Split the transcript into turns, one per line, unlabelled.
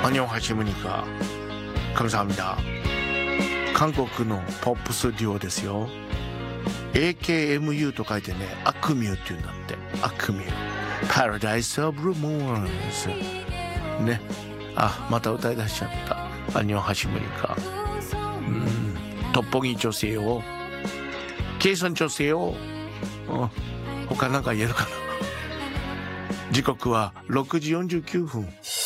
안녕하십니까. 감사합니다. 한국のポップスデュオですよ。 AKMU と書いてね、アクミューっていうんだって。アクミュー Paradise of Rumors ね。あ、また歌い出しちゃった。안녕하십니까。トッポギ女性を計算女性を、他なんか言えるかな。時刻は6時49分。